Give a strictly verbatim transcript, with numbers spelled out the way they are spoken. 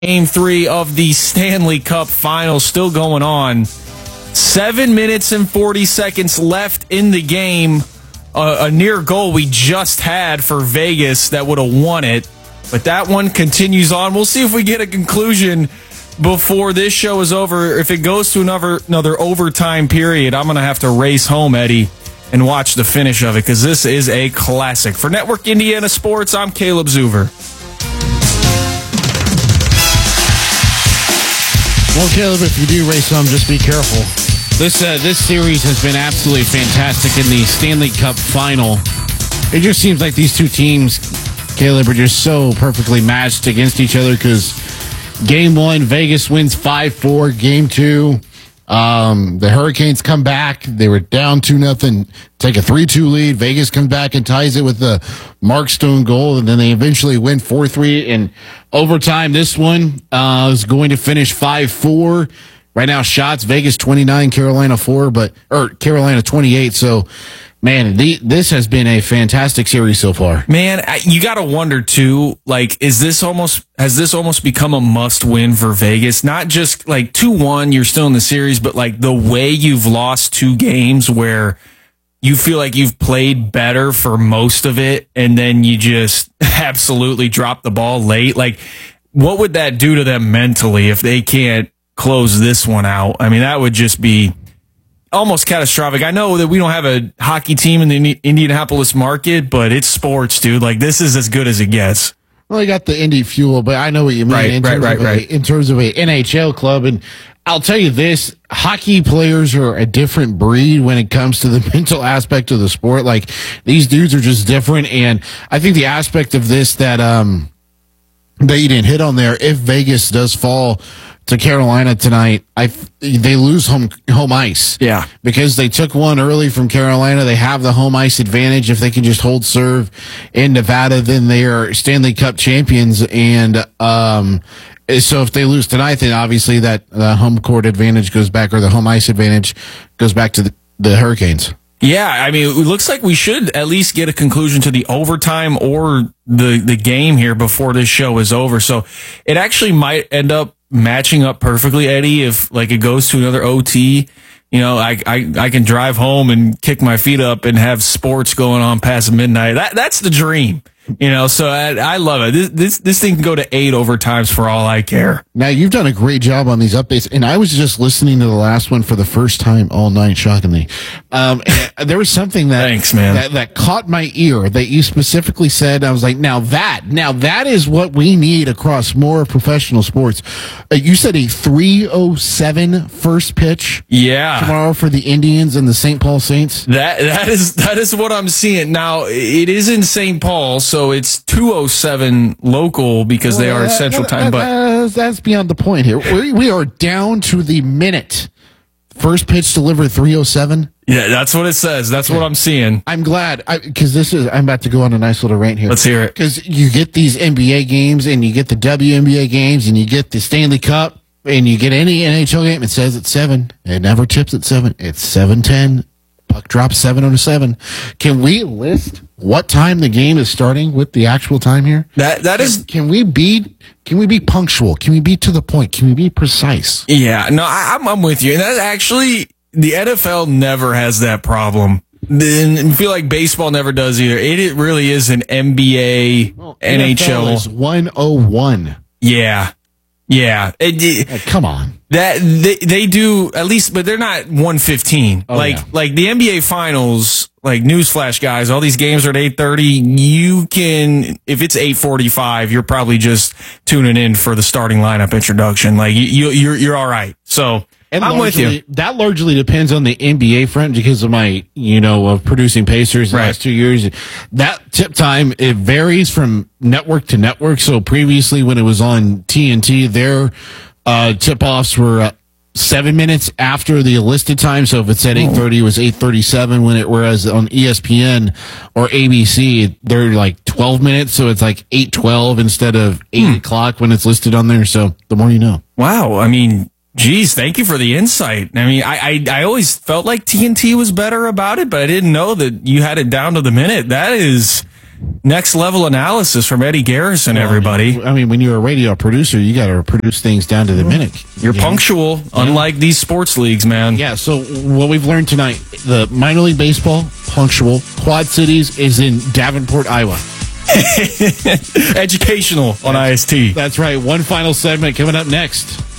Game three of the Stanley Cup Finals still going on. Seven minutes and forty seconds left in the game. Uh, a near goal we just had for Vegas that would have won it. But that one continues on. We'll see if we get a conclusion before this show is over. If it goes to another, another overtime period, I'm going to have to race home, Eddie, and watch the finish of it because this is a classic. For Network Indiana Sports, I'm Caleb Zuver. Well, Caleb, if you do race home, just be careful. This uh, this series has been absolutely fantastic in the Stanley Cup Final. It just seems like these two teams, Caleb, are just so perfectly matched against each other because game one, Vegas wins five four. Game two, um, the Hurricanes come back. They were down two nothing, take a three two lead. Vegas comes back and ties it with the Mark Stone goal, and then they eventually win four three in overtime. This one uh, is going to finish five four. Right now, shots, Vegas twenty-nine, Carolina four, but or Carolina twenty-eight. So, man, the, this has been a fantastic series so far. Man, you got to wonder too. Like, is this almost has this almost become a must win for Vegas? Not just like two one, you're still in the series, but like the way you've lost two games where you feel like you've played better for most of it, and then you just absolutely drop the ball late. Like, what would that do to them mentally if they can't close this one out? I mean, that would just be almost catastrophic. I know that we don't have a hockey team in the Indianapolis market, but it's sports, dude. Like, this is as good as it gets. Well, you got the Indy Fuel, but I know what you mean right, in, right, terms right, of a, right. in terms of a N H L club. And I'll tell you this, hockey players are a different breed when it comes to the mental aspect of the sport. Like, these dudes are just different. And I think the aspect of this that, um, that you didn't hit on there, if Vegas does fall to Carolina tonight, I they lose home home ice. Yeah, because they took one early from Carolina. They have the home ice advantage. If they can just hold serve in Nevada, then they are Stanley Cup champions. And um, so if they lose tonight, then obviously that uh, home court advantage goes back, or the home ice advantage goes back to the, the Hurricanes. Yeah, I mean, it looks like we should at least get a conclusion to the overtime or the the game here before this show is over. So it actually might end up matching up perfectly, Eddie, if like it goes to another O T. You know, I, I I can drive home and kick my feet up and have sports going on past midnight. That that's the dream. You know, so I, I love it. This, this this thing can go to eight overtimes for all I care. Now, you've done a great job on these updates, and I was just listening to the last one for the first time all night, shockingly. Um, there was something that, Thanks, man. that that caught my ear that you specifically said. I was like, now that, now that is what we need across more professional sports. Uh, you said a three oh seven first pitch Yeah. tomorrow for the Indians and the Saint Paul Saints. That that is that is what I'm seeing. Now, it is in Saint Paul, so it's two oh seven local because they are Well, Central that- Time, that- but that's, that's beyond the point here. We, we are down to the minute. First pitch delivered three oh seven. yeah, that's what it says. That's what I'm seeing. I'm glad, because this is, I'm about to go on a nice little rant here. Let's hear it. Because you get these N B A games, and you get the W N B A games, and you get the Stanley Cup, and you get any N H L game, it says it's seven. It never tips at seven. It's seven ten. Puck drops seven oh seven. Can we list what time the game is starting with the actual time here? That that is Can we be can we be punctual? Can we be to the point? Can we be precise? yeah. No, I, I'm I'm with you. And that actually the N F L never has that problem. And I feel like baseball never does either. It, it really is an N B A, Well, N H L. N F L is one oh one. Yeah, yeah. It, it, Like, come on. That they they do at least, but they're not one fifteen. Oh, like yeah. like the N B A Finals. Like, newsflash, guys, all these games are at eight thirty. You can, if it's eight forty-five, you're probably just tuning in for the starting lineup introduction. Like, you, you you're you're all right. So And I'm with largely- you. That largely depends on the N B A front because of my, you know, of producing Pacers the Right. last two years. That tip time, it varies from network to network. So previously, when it was on T N T, their uh, tip-offs were uh, seven minutes after the listed time. So if it said eight thirty, it was eight thirty-seven. When it, whereas on E S P N or A B C, they're like twelve minutes. So it's like eight twelve instead of eight Hmm. o'clock when it's listed on there. So the more you know. Wow. I mean, geez, thank you for the insight. I mean, I, I, I always felt like T N T was better about it, but I didn't know that you had it down to the minute. That is, next level analysis from Eddie Garrison, well, everybody. I mean, when you're a radio producer, you got to produce things down to the minute. You're you punctual, know? unlike yeah. these sports leagues, man. Yeah, so what we've learned tonight, the minor league baseball, punctual. Quad Cities is in Davenport, Iowa. Educational on I S T. That's right. One final segment coming up next.